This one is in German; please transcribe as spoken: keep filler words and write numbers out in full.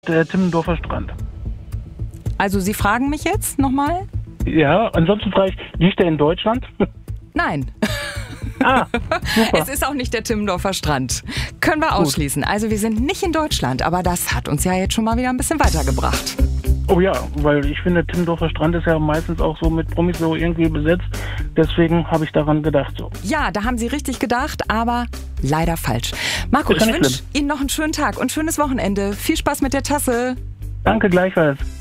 Der Timmendorfer Strand. Also Sie fragen mich jetzt nochmal? Ja, ansonsten frage ich, liegt der in Deutschland? Nein. Ah, super. Es ist auch nicht der Timmendorfer Strand. Können wir ausschließen. Also wir sind nicht in Deutschland, aber das hat uns ja jetzt schon mal wieder ein bisschen weitergebracht. Oh ja, weil ich finde, Timmendorfer Strand ist ja meistens auch so mit Promis so irgendwie besetzt. Deswegen habe ich daran gedacht. So. Ja, da haben Sie richtig gedacht, aber leider falsch. Marco, ich wünsche Ihnen noch einen schönen Tag und schönes Wochenende. Viel Spaß mit der Tasse. Danke gleichfalls.